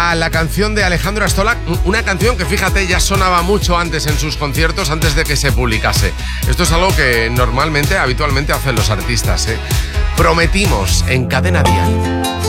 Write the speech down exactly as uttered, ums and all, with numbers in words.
a la canción de Alejandro Astola, una canción que, fíjate, ya sonaba mucho antes en sus conciertos, antes de que se publicase. Esto es algo que normalmente, habitualmente hacen los artistas, ¿eh? Prometimos en Cadena Dial.